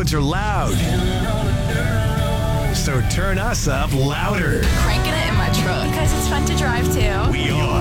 roads are loud. So turn us up louder. Cranking it in my truck because it's fun to drive to. We are